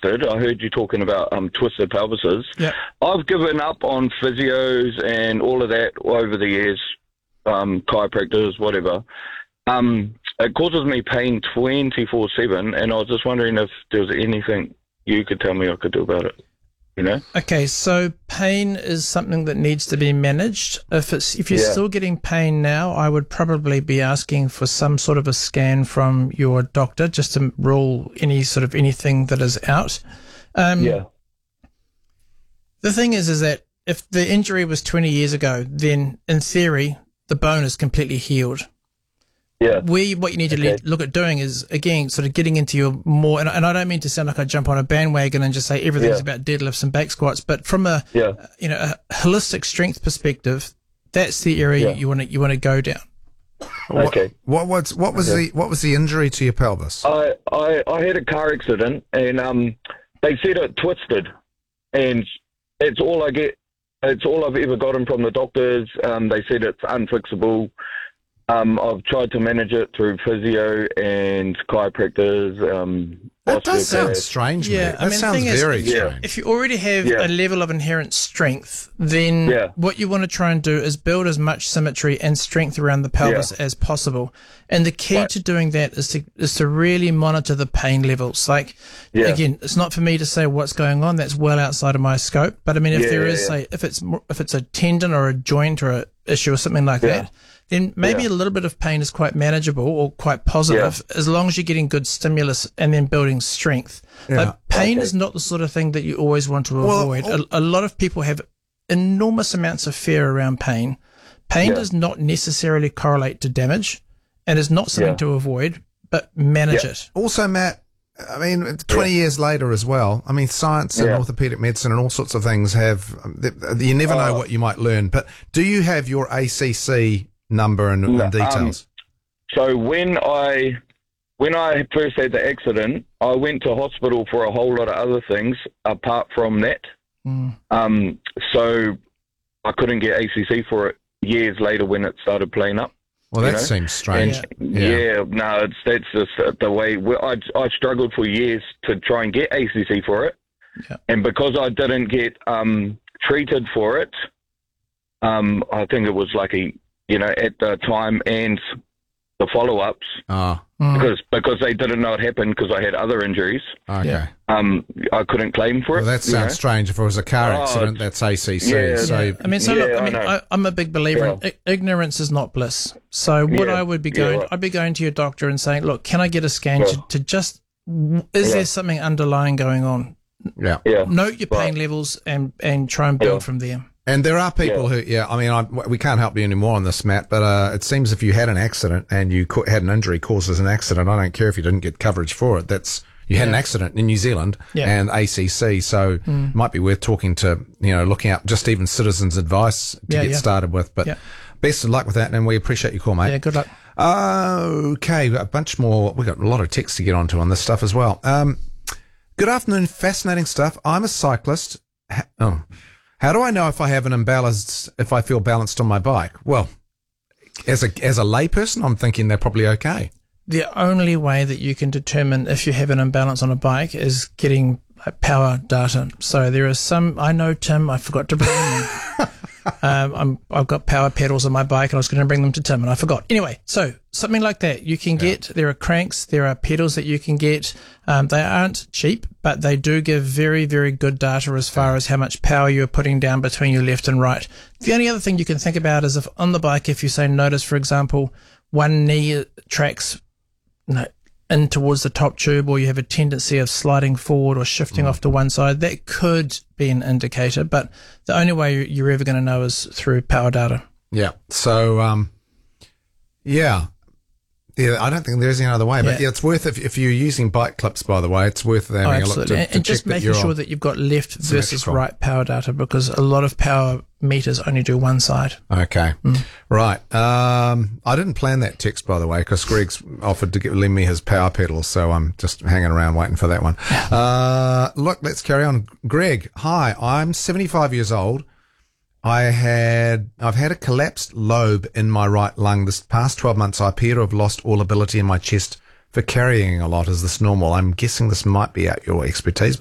twisted. I heard you talking about twisted pelvises. Yeah. I've given up on physios and all of that over the years, chiropractors, whatever. It causes me pain 24/7, and I was just wondering if there was anything you could tell me I could do about it. You know? Okay, so pain is something that needs to be managed. If you're still getting pain now, I would probably be asking for some sort of a scan from your doctor just to rule anything that is out. The thing is that if the injury was 20 years ago, then in theory the bone is completely healed. Yeah. What you need to look at doing is, again, sort of getting into your more, and I don't mean to sound like I jump on a bandwagon and just say everything's about deadlifts and back squats, but from a holistic strength perspective, that's the area you want to go down. Okay. What was the injury to your pelvis? I had a car accident, and they said it twisted, and it's all I get. It's all I've ever gotten from the doctors. They said it's unfixable. I've tried to manage it through physio and chiropractors. That does sound strange, mate. That sounds very strange. If you already have a level of inherent strength, then what you want to try and do is build as much symmetry and strength around the pelvis as possible. And the key to doing that is to really monitor the pain levels. Like, again, it's not for me to say what's going on. That's well outside of my scope. But I mean, if there is, say, if it's a tendon or a joint or a issue or something like that, then maybe a little bit of pain is quite manageable or quite positive as long as you're getting good stimulus and then building strength. But pain is not the sort of thing that you always want to avoid. A lot of people have enormous amounts of fear around pain. Pain does not necessarily correlate to damage and is not something to avoid, but manage it. Also, Matt, I mean, 20 years later as well, I mean, science and orthopedic medicine and all sorts of things you never know what you might learn. But do you have your ACC number and details? So when I first had the accident, I went to hospital for a whole lot of other things apart from that. So I couldn't get ACC for it years later when it started playing up. Well, that seems strange. That's just the way. I struggled for years to try and get ACC for it, and because I didn't get treated for it, I think it was like at the time and the follow-ups, because they didn't know it happened because I had other injuries. Okay. I couldn't claim for it. Well, that sounds strange. If it was a car accident, that's ACC. I'm a big believer in ignorance is not bliss. So what I would be going, I'd be going to your doctor and saying, look, can I get a scan to just, is there something underlying going on? Note your pain levels and try and build from there. And there are people who, we can't help you anymore on this, Matt, but it seems if you had an accident and you had an injury causes an accident, I don't care if you didn't get coverage for it. You had an accident in New Zealand and ACC, so it might be worth talking to, looking up just even citizens' advice to get started with. But best of luck with that, and we appreciate your call, mate. Yeah, good luck. Okay, we've got a bunch more. We've got a lot of text to get onto on this stuff as well. Good afternoon, fascinating stuff. I'm a cyclist. How do I know if I have an imbalance, if I feel balanced on my bike? Well, as a layperson, I'm thinking they're probably okay. The only way that you can determine if you have an imbalance on a bike is getting power data. So there are some, I know, Tim, I forgot to bring them in. I've got power pedals on my bike and I was going to bring them to Tim and I forgot. Anyway, so something like that you can get. There are cranks, there are pedals that you can get. They aren't cheap, but they do give very, very good data as far as how much power you're putting down between your left and right. The only other thing you can think about is if on the bike, if you say notice, for example, one knee tracks in towards the top tube, or you have a tendency of sliding forward or shifting off to one side, that could be an indicator, but the only way you're ever going to know is through power data. Yeah. So, I don't think there's any other way, but it's worth, if you're using bike clips, by the way, it's worth having a look to and just making sure that you've got left versus right power data, because a lot of power meters only do one side. Okay. Right. I didn't plan that text, by the way, because Greg's offered to lend me his power pedals, so I'm just hanging around waiting for that one. Look, let's carry on. Greg, hi, I'm 75 years old. I've had a collapsed lobe in my right lung. This past 12 months, I appear to have lost all ability in my chest for carrying a lot. Is this normal? I'm guessing this might be out your expertise,